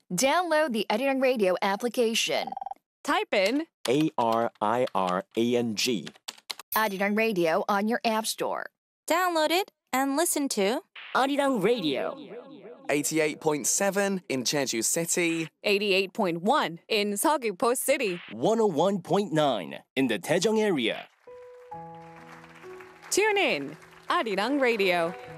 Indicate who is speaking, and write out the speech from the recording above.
Speaker 1: Download the Arirang Radio application.
Speaker 2: Type in
Speaker 3: ARIRANG.
Speaker 1: Arirang Radio on your app store.
Speaker 4: Download it and listen to
Speaker 5: Arirang Radio.
Speaker 6: 88.7 in Jeju City.
Speaker 2: 88.1 in Seogwipo City.
Speaker 5: 101.9 in the Daejeong area.
Speaker 2: Tune in, Arirang Radio.